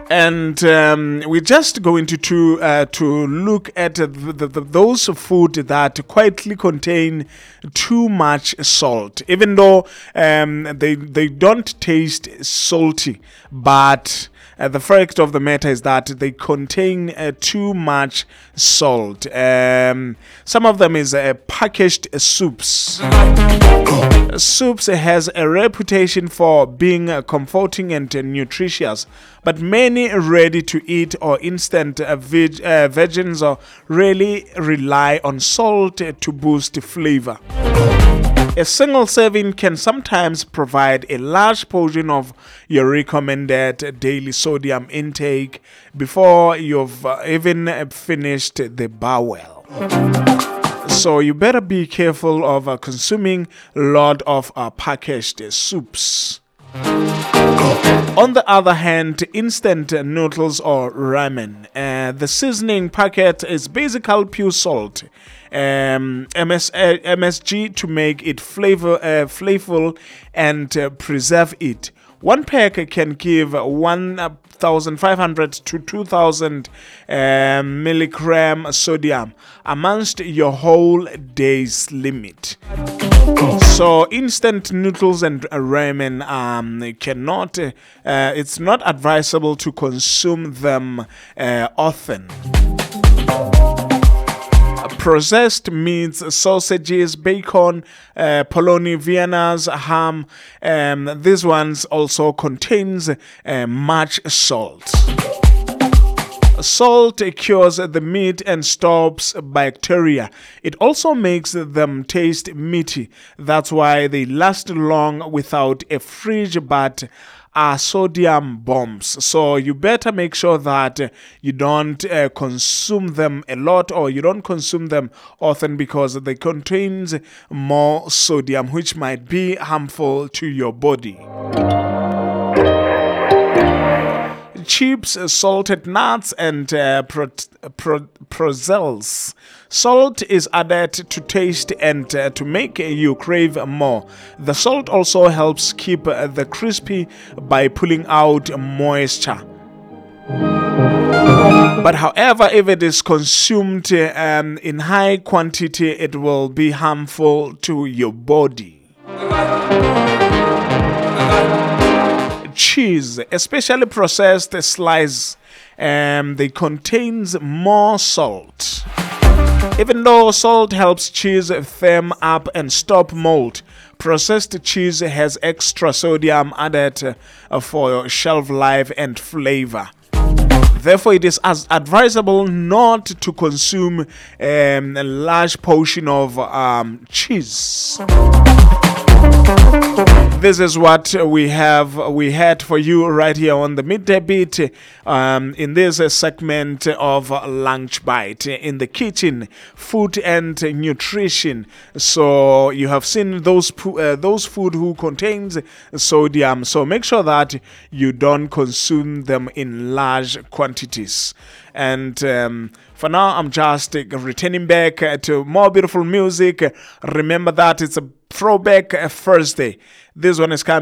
And we're just going to look at those food that quietly contain too much salt, even though they don't taste salty, but the fact of the matter is that they contain too much salt. Some of them is packaged soups. Soups has a reputation for being comforting and nutritious, but many ready-to-eat or instant versions really rely on salt to boost flavor. A single serving can sometimes provide a large portion of your recommended daily sodium intake before you've even finished the bowel. So you better be careful of consuming a lot of packaged soups. On the other hand, instant noodles or ramen, the seasoning packet is basically pure salt, MSG to make it flavorful and preserve it. One pack can give 1,500 to 2,000 milligram sodium amongst your whole day's limit. So instant noodles and ramen cannot. It's not advisable to consume them often. Processed meats, sausages, bacon, polony, Vienna's, ham. These ones also contains much salt. Salt cures the meat and stops bacteria. It also makes them taste meaty. That's why they last long without a fridge, but are sodium bombs. So you better make sure that you don't consume them a lot, or you don't consume them often, because they contains more sodium, which might be harmful to your body. Chips, salted nuts, and pretzels. Salt is added to taste and to make you crave more. The salt also helps keep the crispy by pulling out moisture. But however, if it is consumed in high quantity, it will be harmful to your body. Cheese, especially processed slices, they contains more salt. Even though salt helps cheese firm up and stop mold, processed cheese has extra sodium added for shelf life and flavor. Therefore, it is as advisable not to consume a large portion of cheese. This is what we had for you right here on the Midday Beat in this segment of Lunch Bite in the kitchen, food and nutrition. So you have seen those food who contains sodium. So make sure that you don't consume them in large quantities. And for now, I'm just returning back to more beautiful music. Remember that it's a throwback Thursday. This one is coming.